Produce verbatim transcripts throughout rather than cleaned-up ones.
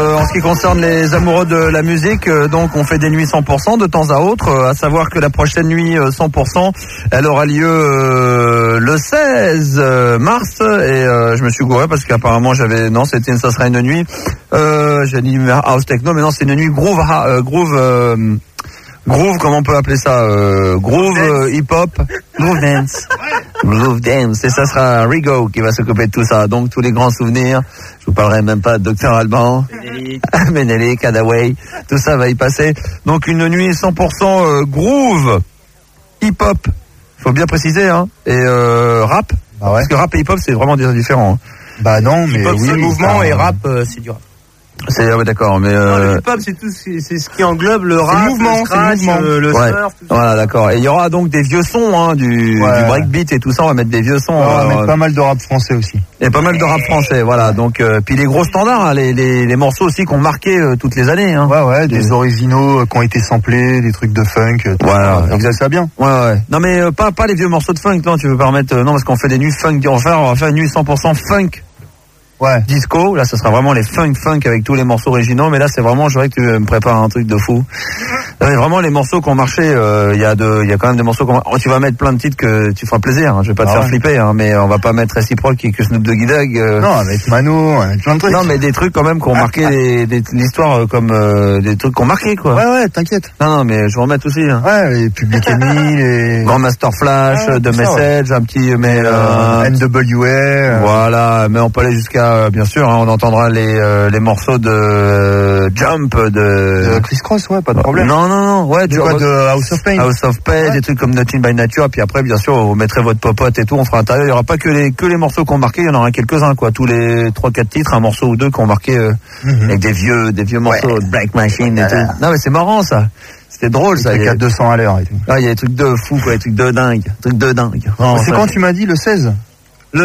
euh, en ce qui concerne les amoureux de la musique, euh, donc on fait des nuits cent pour cent de temps à autre, euh, à savoir que la prochaine nuit euh, cent pour cent, elle aura lieu euh, le seize mars, et euh, je me suis gouré parce qu'apparemment j'avais, non, c'était, ça serait une nuit, euh, j'ai dit house techno, mais non, c'est une nuit groove, euh, groove, euh, groove, comment on peut appeler ça, euh, groove euh, hip-hop, groove dance, groove dance, et ça sera Rigo qui va s'occuper de tout ça, donc tous les grands souvenirs, je vous parlerai même pas de docteur Alban, Menelik, Hadaway, tout ça va y passer, donc une nuit cent pour cent euh, groove, hip-hop, faut bien préciser, hein, et euh, rap, bah ouais. Parce que rap et hip-hop c'est vraiment différent. Bah non, mais hip-hop, oui, c'est oui, mouvement ça, et rap euh, c'est du rap. C'est, ouais, d'accord, mais Non, euh... le hip-hop c'est tout, c'est, c'est ce qui englobe le rap, le mouvement, le scratch, c'est le mouvement. euh, le ouais. surf, tout ça. Voilà, d'accord. Et il y aura donc des vieux sons, hein, du, Ouais. du breakbeat et tout ça. On va mettre des vieux sons. on va euh, mettre pas mal de rap français aussi. Et pas mal de rap français, voilà. Donc, euh, puis les gros standards, hein, les, les, les morceaux aussi qu'on marqué euh, toutes les années. Hein. Ouais, ouais, des originaux euh, qui ont été samplés, des trucs de funk. tout Voilà, ça, exact. ça bien. Ouais, ouais. Non, mais euh, pas pas les vieux morceaux de funk, non. Tu veux pas remettre, euh, non, parce qu'on fait des nuits funk. On va faire, on va faire une nuit cent pour cent funk. Ouais. Disco, là, ça sera vraiment les funk funk avec tous les morceaux originaux, mais là, c'est vraiment, je voudrais que tu me prépares un truc de fou. Non, mais vraiment, les morceaux qui ont marché, il euh, y a de, il y a quand même des morceaux qu'on, oh, tu vas mettre plein de titres que tu feras plaisir, hein. Je vais pas te ah faire ouais. flipper, hein, mais on va pas mettre Reciproc et que Snoop Doggy Dogg, euh... Non, avec Mano, avec plein de trucs. Non, mais des trucs quand même qui ont marqué les, des, l'histoire, euh, comme, euh, des trucs qui ont marqué, quoi. Ouais, ouais, t'inquiète. Non, non, mais je vais en mettre aussi, hein. Ouais, les Public Enemy, les... Grand Master Flash, Ouais, de tout ça, Message, un petit, mais, euh, euh, N W A. Euh... Voilà, mais on peut aller jusqu'à, euh, bien sûr, hein, on entendra les, euh, les morceaux de euh, Jump, de... de Criss Cross, ouais, pas de problème. Non, non, non, ouais, de, du quoi, de House of Pain. House of Pain, ouais. Des trucs comme Nothing by Nature, puis après, bien sûr, vous mettrez votre popote et tout, on fera intérieur, il y aura pas que les, que les morceaux qui ont marqué, il y en aura quelques-uns, quoi, tous les trois quatre titres, un morceau ou deux qui ont marqué, euh, mm-hmm. avec des vieux, des vieux morceaux, ouais. Black Machine et voilà. Tout. Non, mais c'est marrant, ça. C'était drôle, ça. Il y a deux cents à l'heure et tout. Ah, il y a des trucs de fou, quoi, des trucs de dingue, des trucs de dingue. Non, c'est ça, quand tu m'as dit le seize? Le,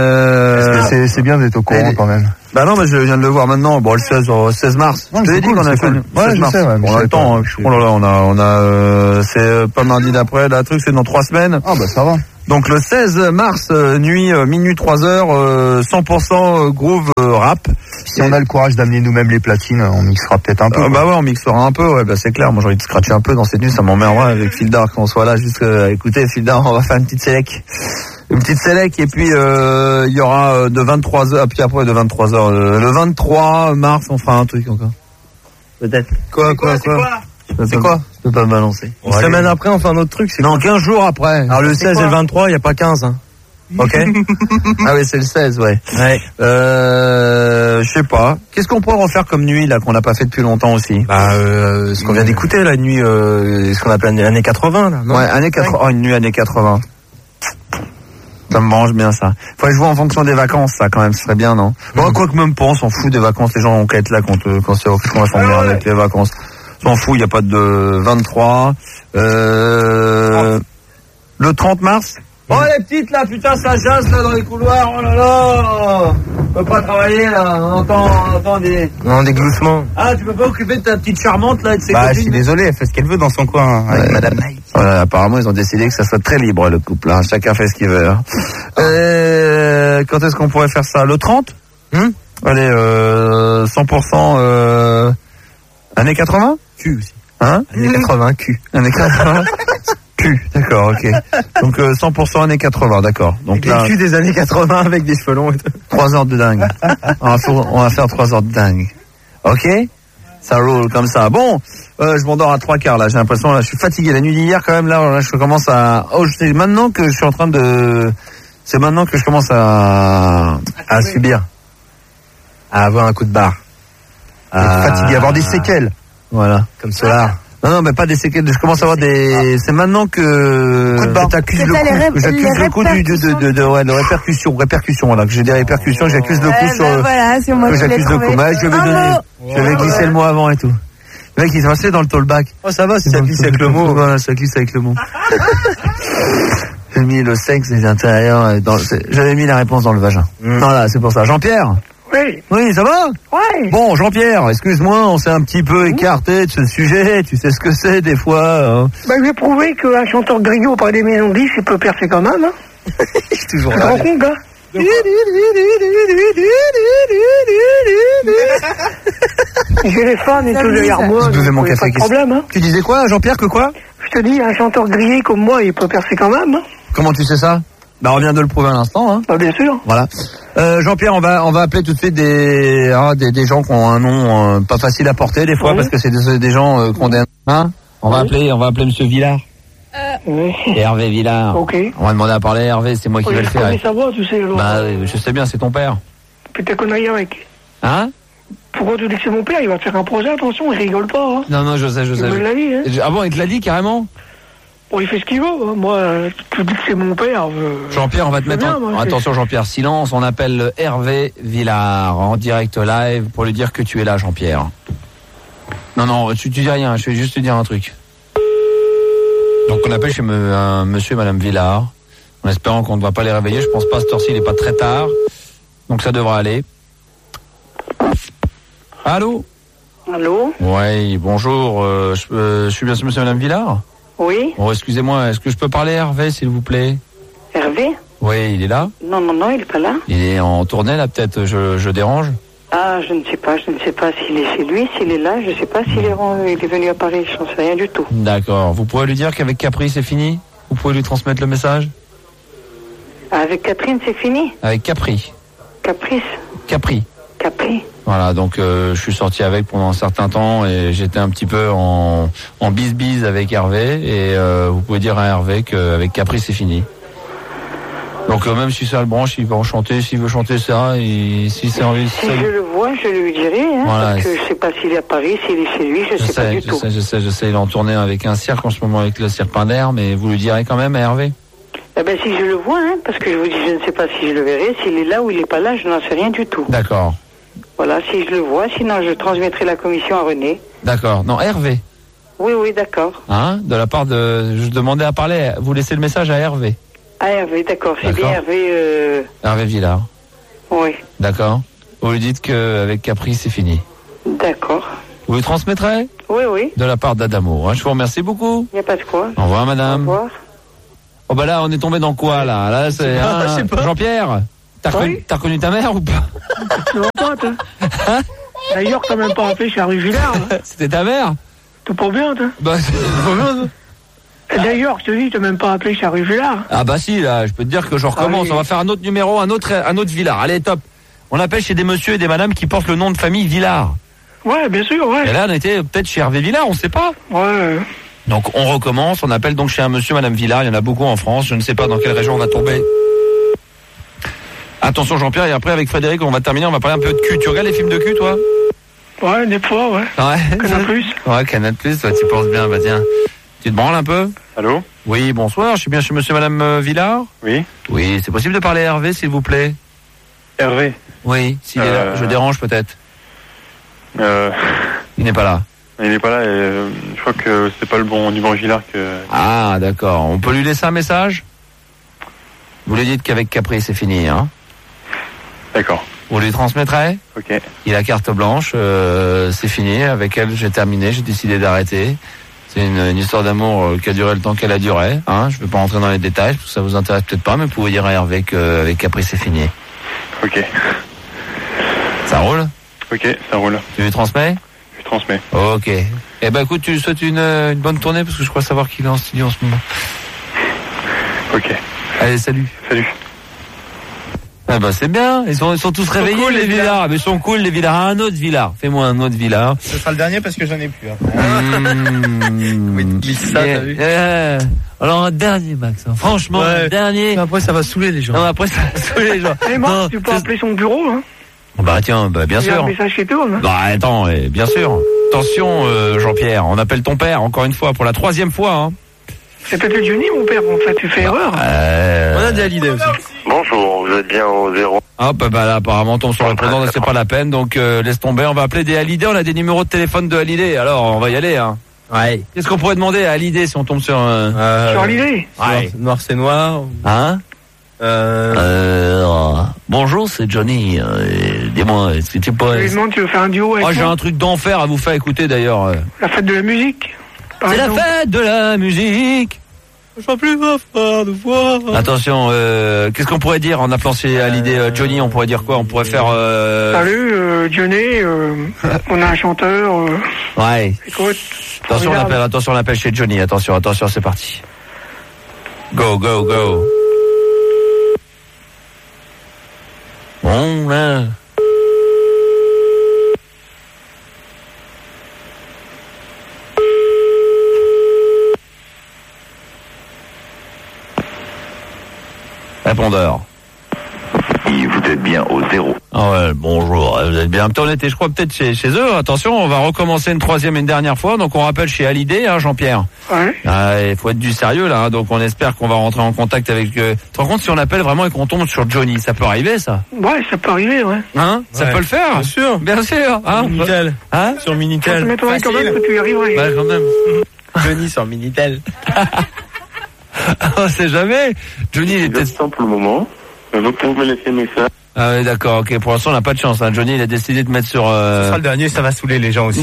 euh... c'est, c'est bien d'être au courant, quand même. Bah non, mais je viens de le voir maintenant. Bon, le seize, euh, seize mars. Non, je t'ai dit cool, qu'on a fait cool. le ouais, seize mars. Sais, ouais, on a le temps. Hein. Oh là là, on a, on a, euh, c'est pas mardi d'après. Là, truc, c'est dans trois semaines. Ah bah ça va. Donc le seize mars, euh, nuit, euh, minuit trois heures, euh, cent pour cent groove euh, rap. Si et... on a le courage d'amener nous-mêmes les platines, on mixera peut-être un peu. Euh, bah ouais, on mixera un peu. Ouais, bah c'est clair. Moi, j'ai envie de scratcher un peu dans cette nuit. Ça m'emmerderait avec Fildar qu'on soit là. Juste, euh, écoutez, Fildar, on va faire une petite sélec. Une petite sélec, et puis il euh, y aura euh, de vingt-trois heures, puis après de vingt-trois heures, euh, le vingt-trois mars, on fera un truc encore. Peut-être. Quoi, quoi, quoi, quoi C'est quoi Je peux pas me balancer. Une ouais, semaine après, on fait un autre truc. C'est non, quinze jours après. Alors le seize et le vingt-trois, il n'y a pas quinze. Hein. Ok. Ah oui, c'est le seize, ouais. Ouais. Euh, je sais pas. Qu'est-ce qu'on pourrait refaire comme nuit, là, qu'on n'a pas fait depuis longtemps aussi? Bah, euh, ce qu'on vient d'écouter, la nuit, euh, ce qu'on appelle années quatre-vingts, là, non? Ouais, années quatre-vingts. Oh, une nuit années quatre-vingts. Ça me mange bien, ça. Faudrait que je vois en fonction des vacances, ça, quand même, ce serait bien, non? Bon, quoi que même pas, on s'en fout des vacances, les gens vont qu'à être là quand, euh, quand c'est, qu'on va s'emmerder avec les vacances. On s'en fout, il n'y a pas de vingt-trois. Euh, le trente mars? Oh, les petites, là, putain, ça jase, là, dans les couloirs, oh là là! On peut pas travailler, là, on entend, on entend des... Non, des gloussements. Ah, tu peux pas occuper de ta petite charmante, là, et de ses bah, copines? Je suis désolé, elle fait ce qu'elle veut dans son coin, hein, avec ouais. Madame Naïs. Voilà, apparemment, ils ont décidé que ça soit très libre, le couple, hein. Chacun fait ce qu'il veut, hein. euh, quand est-ce qu'on pourrait faire ça? Le trente? Hum Allez, euh, cent pour cent, euh, années quatre-vingts? Q aussi. Hein? Années quatre-vingts, Q. Années quatre-vingts? Q, d'accord, ok. Donc euh, cent pour cent années quatre-vingts, d'accord. Donc là, le cul des années quatre-vingts avec des cheveux longs et tout. Trois heures de dingue. on, va faire, on va faire trois heures de dingue. Ok? Ça roule comme ça. Bon, euh, je m'endors à trois quarts là. J'ai l'impression là, je suis fatigué. La nuit d'hier quand même là, là je commence à. Oh, c'est maintenant que je suis en train de. C'est maintenant que je commence à à subir, à avoir un coup de barre, à fatigué, à avoir des séquelles. Voilà, comme cela. Non, non, mais pas des séquelles. Je commence à avoir des. C'est maintenant que j'accuse le coup, que j'accuse le coup du, de, de, de, de, ouais, de répercussion, répercussion, voilà, que j'ai des répercussions, que j'accuse le coup eh sur. Ben voilà, c'est moi que j'accuse le coup. Bah, je vais donner. Je vais glisser le mot avant et tout. Le mec, il s'est passé dans le tollback. Oh, ça va, si ça glisse avec le mot. Voilà, ça glisse avec le mot. J'ai mis le sexe des intérieurs. Dans, j'avais mis la réponse dans le vagin. Mm. Voilà, c'est pour ça. Jean-Pierre. Oui. Oui, ça va? Oui. Bon, Jean-Pierre, excuse-moi, on s'est un petit peu écarté de ce sujet. Tu sais ce que c'est, des fois. Hein. Ben, j'ai prouvé qu'un chanteur de griot auprès des maisons de disques, il peut percer quand même. Hein. Je suis toujours là. Tu te rends compte, gars? J'ai les fans et tout derrière moi. Je buvais donc, mon euh, café. Pas de problème, hein. Tu disais quoi, Jean-Pierre, que quoi? Je te dis, un chanteur grillé comme moi, il peut percer quand même, hein. Comment tu sais ça? Bah, on vient de le prouver à l'instant, hein. Bah, bien sûr. Voilà. Euh, Jean-Pierre, on va on va appeler tout de suite des ah, des, des gens qui ont un nom euh, pas facile à porter des fois, Oui. parce que c'est des, des gens euh, qui ont des hein. On va Oui. appeler on va appeler Monsieur Villard. Oui. Hervé Villard. Ok. On va demander à parler à Hervé, c'est moi qui Oui, vais le je faire. connais sa voix, tu sais, alors. Bah, euh, je sais bien, c'est ton père. Putain, connerie avec. Hein? Pourquoi tu dis que c'est mon père? Il va te faire un projet, attention, il rigole pas, hein. Non non, je sais, je Il sais. me l'a dit, hein. Je- Ah bon, il te l'a dit carrément? Bon, il fait ce qu'il veut, hein. Moi, euh, tu dis que c'est mon père. euh, Jean-Pierre, on va te je mettre veux en... bien, moi, c'est- Attention Jean-Pierre, silence, on appelle Hervé Villard en direct live pour lui dire que tu es là, Jean-Pierre. Non, non, tu, tu dis rien, je vais juste te dire un truc. Donc on appelle chez me, un monsieur et madame Villard, en espérant qu'on ne va pas les réveiller. Je pense pas, à cette heure-ci, il n'est pas très tard. Donc ça devrait aller. Allô? Allô? Oui, bonjour, euh, je, euh, je suis bien sur monsieur et madame Villard? Oui? Bon, excusez-moi, est-ce que je peux parler à Hervé, s'il vous plaît? Hervé? Oui, il est là? Non, non, non, il est pas là. Il est en tournée, là, peut-être, je, je dérange? Ah, je ne sais pas, je ne sais pas s'il est chez lui, s'il est là, je ne sais pas s'il est, ren- il est venu à Paris, je n'en sais rien du tout. D'accord. Vous pouvez lui dire qu'avec Capri, c'est fini? Vous pouvez lui transmettre le message? Ah, avec Catherine, c'est fini? Avec Capri. Caprice? Capri. Capri? Voilà, donc euh, je suis sorti avec pendant un certain temps et j'étais un petit peu en, en bise-bise avec Hervé. Et euh, vous pouvez dire à Hervé qu'avec Capri, c'est fini. Donc euh, même si ça le branche, il va en chanter. S'il veut chanter ça, et si c'est envie... Si je le vois, je lui dirai, hein, Voilà, parce que je ne sais pas s'il est à Paris, s'il est chez lui, je ne Je sais, pas sais, du je tout. sais, je sais, je sais. Il est en tournée avec un cirque en ce moment, avec le cirque Pinder, mais vous lui direz quand même à Hervé? Eh ben, si je le vois, hein, parce que je vous dis, je ne sais pas si je le verrai, s'il est là ou il n'est pas là, je n'en sais rien du tout. D'accord, Voilà, si je le vois, sinon je transmettrai la commission à René. d'accord. Non, Hervé. Oui, oui, d'accord. Hein, de la part de... Je demandais à parler, vous laissez le message à Hervé. Ah, Hervé, d'accord, c'est D'accord. bien Hervé, euh... Hervé Villard. oui, D'accord. Vous lui dites qu'avec Capri, c'est fini. d'accord. Vous lui transmettrez Oui, oui, de la part d'Adamo. Hein, je vous remercie beaucoup. il n'y a pas de quoi. Au revoir, Au madame. revoir. Oh bah là, on est tombé dans quoi, là? Là, c'est... pas, hein, je sais pas. Jean-Pierre, t'as Oui. reconnu, t'as reconnu ta mère ou pas? Tu vas pas, toi? D'ailleurs, t'as même pas appelé chez Rue Villard, hein. C'était ta mère? T'es pas bien, toi? Bah, c'est pas bien, ça. Et D'ailleurs, je te dis, t'as même pas appelé chez Rue Villard. Ah bah si, là, je peux te dire que je recommence. Ah oui. On va faire un autre numéro, un autre, un autre Villard. Allez, top. On appelle chez des messieurs et des madames qui portent le nom de famille Villard. Ouais, bien sûr, Et ouais. là, on était peut-être chez Hervé Villard, on sait pas. Ouais. Donc on recommence, on appelle donc chez un monsieur, madame Villard, il y en a beaucoup en France, je ne sais pas dans quelle région on va tomber. Attention Jean-Pierre, et après avec Frédéric, on va terminer, on va parler un peu de cul. Tu regardes les films de cul, toi? Ouais, des fois, ouais. Ouais. Canal Plus. Ouais, Canal Plus, toi, tu penses bien, bah tiens. Tu te branles un peu? Allô? Oui, bonsoir, je suis bien chez monsieur, madame euh, Villard? Oui? Oui, c'est possible de parler à Hervé, s'il vous plaît? Hervé? Oui, s'il est là, Euh. je dérange peut-être. Euh, Il n'est pas là. il n'est pas là et euh, je crois que c'est pas le bon numéro Villard que... Ah, d'accord. On peut lui laisser un message? Vous lui dites qu'avec Capri, c'est fini, hein? D'accord. Vous lui transmettrez? Ok. Il a carte blanche, euh, c'est fini. Avec elle, j'ai terminé, j'ai décidé d'arrêter. C'est une, une histoire d'amour euh, qui a duré le temps qu'elle a duré. Hein. Je ne vais pas rentrer dans les détails, parce que ça vous intéresse peut-être pas, mais vous pouvez dire à Hervé qu'avec Capri, c'est fini. Ok. Ça roule? Ok, ça roule. Tu lui transmets? Je transmets. Ok. Eh ben écoute, tu lui souhaites une, une bonne tournée, parce que je crois savoir qu'il est en studio en ce moment. Ok. Allez, salut. Salut. Ah bah c'est bien, ils sont, ils sont tous réveillés, cool, les les Villards. Mais ils sont cool, les Villards. Un autre Villard. Fais-moi un autre Villard. Ce sera le dernier parce que j'en ai plus. Après. Mmh. Oui, mais ça, Yeah, t'as vu. yeah. Alors un dernier, Max. hein. Franchement, Ouais. un dernier. Mais après, ça va saouler les gens. Non, après ça va saouler les gens. Et moi, Non, tu peux c'est- appeler son bureau, hein. Bah tiens, bah, bien Il y a sûr. un message qui tourne. hein. Bah attends, eh, bien sûr. Attention, euh, Jean-Pierre, on appelle ton père encore une fois pour la troisième fois. Hein. C'est peut-être Johnny, mon père, en fait, tu fais erreur. Euh... On a des Hallyday aussi. Bonjour, vous êtes bien au zéro. Hop, bah là, apparemment, on tombe sur le président, c'est pas la peine, donc euh, laisse tomber. On va appeler des Hallyday. On a des numéros de téléphone de Hallyday. Alors, on va y aller. Hein. Ouais. Qu'est-ce qu'on pourrait demander à Hallyday si on tombe sur un... Euh, Sur l'idée. Ouais. Noir, c'est noir. Hein Euh, euh, Bonjour, c'est Johnny. Euh, Dis-moi, est-ce que tu Je peux... lui demande, tu veux faire un duo avec Oh, j'ai moi un truc d'enfer à vous faire écouter d'ailleurs. La fête de la musique. par C'est la exemple. fête de la musique. Je vois plus ma foi de voir. Attention, euh, qu'est-ce qu'on pourrait dire en appelant chez à l'idée euh, Johnny? On pourrait dire quoi? On pourrait faire. Euh... Salut, euh, Johnny. Euh, on a un chanteur. Euh, ouais. Écoute. Attention, on appelle. Attention, on appelle chez Johnny. Attention, attention, c'est parti. Go, go, go. Bon, là. Répondeur. Vous êtes bien au zéro. Ah ouais, bonjour, vous êtes bien. On était, je crois, peut-être chez, chez eux. Attention, on va recommencer une troisième et une dernière fois. Donc on rappelle chez Hallyday, hein, Jean-Pierre. Ouais. Ah, il faut être du sérieux là. Hein. Donc on espère qu'on va rentrer en contact avec. Euh... Tu te rends compte si on appelle vraiment et qu'on tombe sur Johnny, ça peut arriver ça? Ouais, ça peut arriver, ouais. Hein? Ça Ouais. peut le faire? Bien sûr. Bien sûr. Hein? Minitel. Hein? Sur Ça Minitel. m'étonnerait quand même Facile. que tu y arriverais. Bah quand même. Johnny sur Minitel. On sait jamais. Johnny il est peut-être. J'attends pour le moment. Vous pouvez me laisser un message. Ah oui, d'accord. Ok. Pour l'instant, on n'a pas de chance. Hein. Johnny, il a décidé de mettre sur. Euh... Ce sera le dernier, ça va saouler les gens aussi.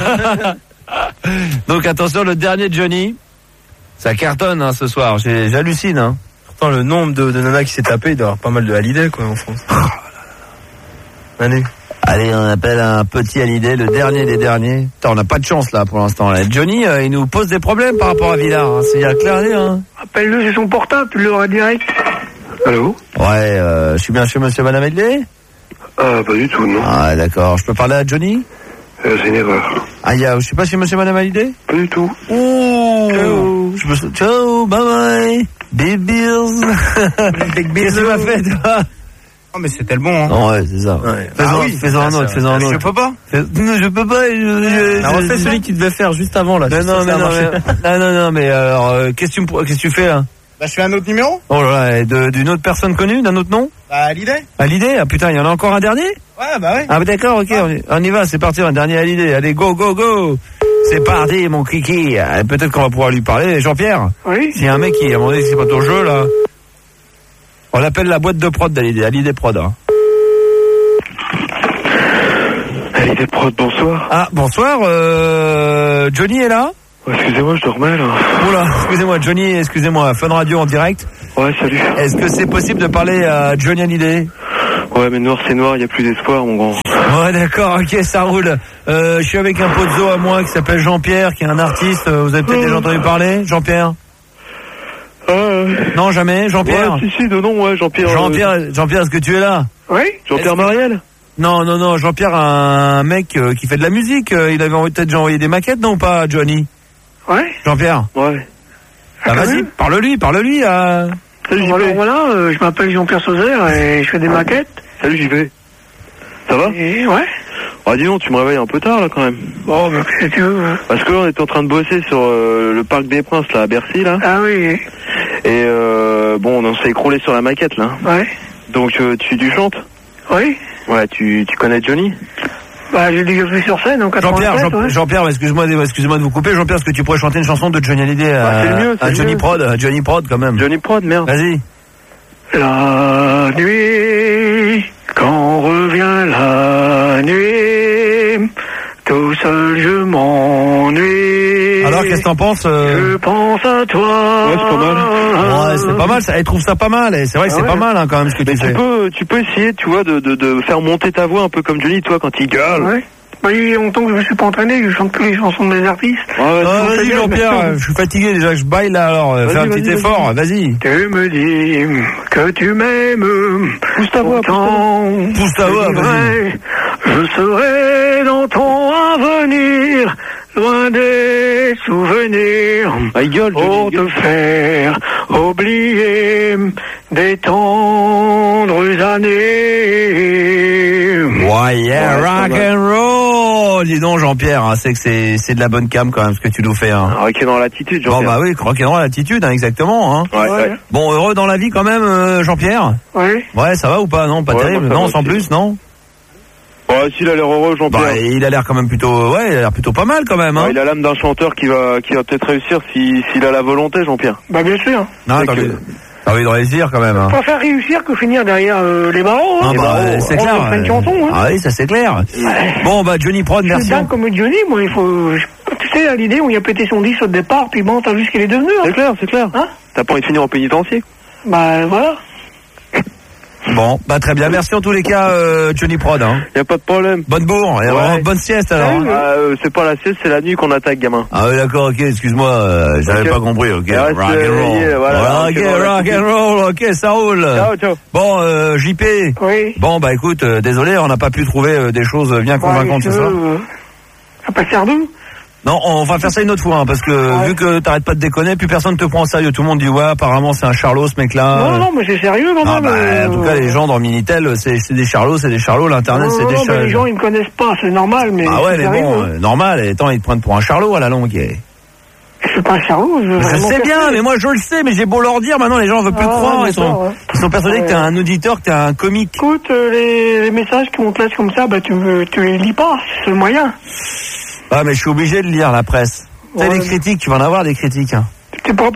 Donc attention, le dernier Johnny. Ça cartonne hein, ce soir. J'ai- J'hallucine. Hein. Pourtant, le nombre de, de nanas qui s'est tapé, il doit y avoir pas mal de Hallyday, quoi, en France. Allez. Allez, on appelle un petit Hallyday, le dernier des derniers. Putain, on n'a pas de chance là pour l'instant. Là. Johnny, euh, il nous pose des problèmes par rapport à Villard. Hein. C'est bien clair, hein. Appelle-le, c'est son portable, tu l'auras direct. Allô? Ouais, euh, je suis bien chez Monsieur Madame Hallyday. Ah, pas du tout, non. Ah, d'accord. Je peux parler à Johnny? Euh, c'est une erreur. Ah, y a, je suis pas chez Monsieur Madame Hallyday? Pas du tout. Ouh. Ciao. Je me... Ciao, bye bye. Big Bills. Big Bills. Qu'est-ce que tu m'as fait, toi? Oh, mais c'était le bon, hein. Non, ouais, c'est ça. Ouais. Fais-en Ah oui. fais-en un Ah, autre, ça- fais-en un Je autre. peux pas. Fais- Non, je peux pas. Je, je, On je- refait je- celui qu'il devait faire juste avant, là. Non, Je sais non, que mais ça a non, marché. mais, non, non, non, mais alors, euh, qu'est-ce que tu, me- qu'est-ce que tu fais, là? Bah, je fais un autre numéro. Oh là là, de- d'une autre personne connue, d'un autre nom? Bah, Hallyday. Hallyday? Ah putain, il y en a encore un dernier? Ouais, bah ouais. Ah bah d'accord, ok, on y, on y va, c'est parti, un dernier Hallyday. Allez, go, go, go. C'est parti, mon kiki. Euh, Peut-être qu'on va pouvoir lui parler. Jean-Pierre, Oui. s'il y a un mec qui, à un moment donné, c'est pas ton jeu, là. On l'appelle la boîte de prod d'Hallyday, Hallyday Prod. Hein. Hallyday Prod, bonsoir. Ah, bonsoir, euh, Johnny est là? Oh, excusez-moi, je dormais, là. Oula, excusez-moi, Johnny, excusez-moi, Fun Radio en direct. Ouais, salut. Est-ce que c'est possible de parler à Johnny Hallyday? Ouais, mais noir, c'est noir, il y a plus d'espoir, mon grand. Ouais, d'accord, ok, ça roule. Euh, je suis avec un poteau à moi qui s'appelle Jean-Pierre, qui est un artiste. Euh, Vous avez peut-être déjà entendu parler, Jean-Pierre? Ah, ouais. Non, jamais, Jean-Pierre? Ouais, si, si, de nom, ouais, Jean-Pierre. euh, Jean-Pierre, Jean-Pierre, est-ce que tu es là? Oui. Jean-Pierre Est-ce que- Mariel? Non, non, non, Jean-Pierre, un mec euh, qui fait de la musique. euh, il avait envie- peut-être déjà envoyé des maquettes, non ou pas, Johnny? Ouais. Jean-Pierre? Ouais. Ah, quand vas-y, même. parle-lui, parle-lui. Euh... Salut, j'y Alors vais. voilà, euh, je m'appelle Jean-Pierre Sauzère et je fais des maquettes. Salut, j'y vais. Ça va? Et ouais. Ah, dis donc, tu me réveilles un peu tard, là, quand même. Bon, bah, qu'est-ce que tu veux? Parce que là, on était en train de bosser sur euh, le Parc des Princes, là, à Bercy, là. Ah oui. Et, euh, bon, on s'est écroulé sur la maquette, là. Ouais. Donc, euh, tu, tu chantes? Oui. Ouais, tu, tu connais Johnny? Bah, j'ai déjà fait sur scène en Jean-Pierre, quatre-vingt-sept, Jean- ouais. Jean-Pierre, excuse-moi, excusez-moi de vous couper. Jean-Pierre, est-ce que tu pourrais chanter une chanson de Johnny Hallyday à, Ah, c'est le mieux, c'est à le Johnny mieux. Prod, à Johnny Prod quand même. Johnny Prod, merde. Vas-y. La nuit, quand revient la nuit, tout seul je m'ennuie. Alors, qu'est-ce que t'en penses euh... Je pense à toi. Ouais, c'est pas mal. Ouais, c'est pas mal, ça. Elle trouve ça pas mal. Et c'est vrai que Ah c'est ouais. pas mal hein, quand même ce que Mais tu tu fais. peux, tu peux essayer, tu vois, de, de, de faire monter ta voix un peu comme Johnny, toi, quand il gueule. Ouais. Bah, il y a longtemps que je me suis pas entraîné, je chante plus les chansons des artistes. Ouais, ouais, Ah, c'est vas-y bon, Jean-Pierre, mais- euh, je suis fatigué déjà que je baille là alors. euh, Vas-y, Fais un vas-y, petit vas-y. effort, vas-y. Tu me dis que tu m'aimes. Pousse ta voix, pousse ta voix. Pousse ta voix, je vas-y. dirai, je serai dans ton avenir, loin des souvenirs. Ah, il gueule, Johnny, Pour il gueule. te faire oublier des tendres années. Ouais, yeah, Ouais, rock pas mal. and roll. Dis donc Jean-Pierre, hein, c'est que c'est c'est de la bonne cam quand même ce que tu nous fais. Hein. Ah, qui est dans l'attitude, Bon Jean-Pierre. bah oui, rock'n'roll l'attitude, hein, exactement. Hein. Ouais, ouais. Bon, heureux dans la vie quand même, euh, Jean-Pierre. Oui. Ouais, ça va ou pas? Non, pas Ouais, terrible. moi, ça Non, va sans aussi. plus, non. Ouais, s'il a l'air heureux, Jean-Pierre. Bah, il a l'air quand même plutôt, ouais, il a l'air plutôt pas mal quand même. Hein. Ouais, il a l'âme d'un chanteur qui va, qui va peut-être réussir si, s'il a la volonté, Jean-Pierre. Bah, bien sûr. Non, c'est t'as que- envie, t'as envie de réussir quand même. Hein. Je préfère réussir que finir derrière euh, les barreaux. Ah hein. bah, barreaux, c'est on clair. refait une chanson, hein. Ah oui, ça c'est clair. Bon bah Johnny Prod, Je suis merci. dingue comme Johnny, moi, il faut... je- tu sais, à l'idée, on y a pété son disque au départ, puis bon, t'as vu ce qu'il est devenu. Hein. C'est clair, c'est clair. Hein? T'as pas envie de finir en pénitencier? Bah, voilà. Bon, bah très bien. Merci en tous les cas, euh, Johnny Prod. Hein. Y a pas de problème. Bonne bourre, et Ouais. alors, bonne sieste alors. Salut. Hein. Ah, euh, c'est pas la sieste, c'est la nuit qu'on attaque, gamin. Ah oui, d'accord, ok, excuse-moi, euh, j'avais Ok. pas compris, ok. Et reste, Rock and euh, roll. yeah, voilà, Voilà, rock ok, and roll, rock la and roll, ok, ça roule. Ciao, ciao. Bon, euh, J P. Oui. Bon, bah écoute, euh, désolé, on n'a pas pu trouver euh, des choses bien convaincantes ce Ouais, soir. euh, à pas faire d'où? Non, on va faire ça une autre fois, hein, parce que Ouais. vu que t'arrêtes pas de déconner, plus personne te prend au sérieux. Tout le monde dit ouais, apparemment c'est un charlot ce mec-là. Non, non, mais c'est sérieux quand Ah, même. bah, euh, en tout cas, les gens dans Minitel, c'est c'est des charlots, c'est des charlots. L'internet, non, c'est non, des non, mais les gens, charlots. ils me connaissent pas, c'est normal, mais. Ah ouais, c'est mais sérieux, bon, hein. euh, normal. Et tant ils te prennent pour un charlot à la longue. Et... Je suis pas un charlot, je veux Je vraiment sais faire bien, ça. mais moi je le sais, mais j'ai beau leur dire, maintenant les gens veulent plus Ah, te croire. Ils sont, d'accord, ouais. ils sont persuadés Ouais. que t'es un auditeur, que t'es un comique. Écoute, euh, les, les messages qu'on te laisse comme ça, bah tu, veux- tu les lis pas, c'est le moyen. Ah, mais je suis obligé de lire la presse. Tu sais, Ouais. les critiques, tu vas en avoir des critiques. Hein. Tu pourras